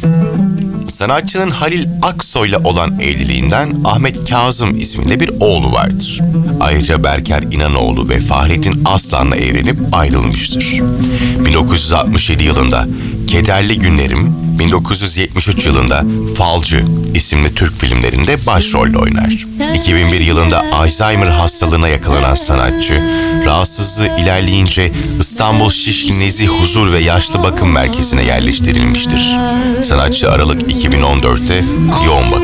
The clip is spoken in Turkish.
Sanatçının Halil Aksoy'la olan evliliğinden Ahmet Kazım isminde bir oğlu vardır. Ayrıca Berker İnanoğlu ve Fahrettin Aslan'la evlenip ayrılmıştır. 1967 yılında Kederli Günlerim, 1973 yılında Falcı isimli Türk filmlerinde başrolle oynar. 2001 yılında Alzheimer hastalığına yakalanan sanatçı, rahatsızlığı ilerleyince İstanbul Şişli Nezih Huzur ve Yaşlı Bakım Merkezi'ne yerleştirilmiştir. Sanatçı Aralık 2014'te yoğun bakım